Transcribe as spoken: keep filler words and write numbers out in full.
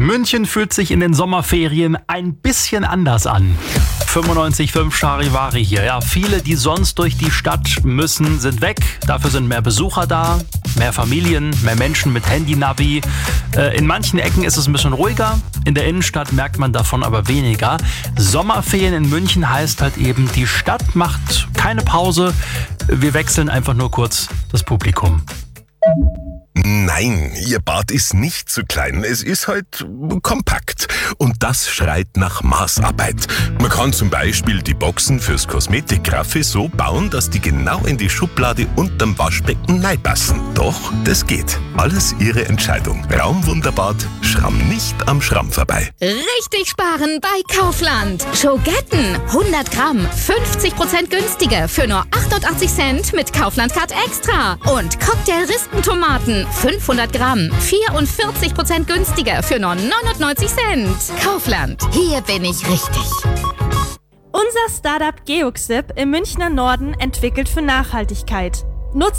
München fühlt sich in den Sommerferien ein bisschen anders an. fünfundneunzig Komma fünf Charivari hier. Ja, viele, die sonst durch die Stadt müssen, sind weg. Dafür sind mehr Besucher da, mehr Familien, mehr Menschen mit Handy-Navi. Äh, in manchen Ecken ist es ein bisschen ruhiger. In der Innenstadt merkt man davon aber weniger. Sommerferien in München heißt halt eben, die Stadt macht keine Pause. Wir wechseln einfach nur kurz das Publikum. Nein, Ihr Bad ist nicht zu klein. Es ist halt kompakt. Und das schreit nach Maßarbeit. Man kann zum Beispiel die Boxen fürs Kosmetikgraffi so bauen, dass die genau in die Schublade unterm Waschbecken reinpassen. Doch, das geht. Alles Ihre Entscheidung. Raumwunderbad, schramm nicht am Schramm vorbei. Richtig sparen bei Kaufland. Schogetten, hundert Gramm, fünfzig Prozent günstiger für nur achtundachtzig Cent mit Kaufland Card Extra. Und Cocktail-Rispentomaten, fünfhundert Gramm, vierundvierzig Prozent günstiger für nur neunundneunzig Cent. Kaufland, hier bin ich richtig. Unser Startup Geoxip im Münchner Norden entwickelt für Nachhaltigkeit.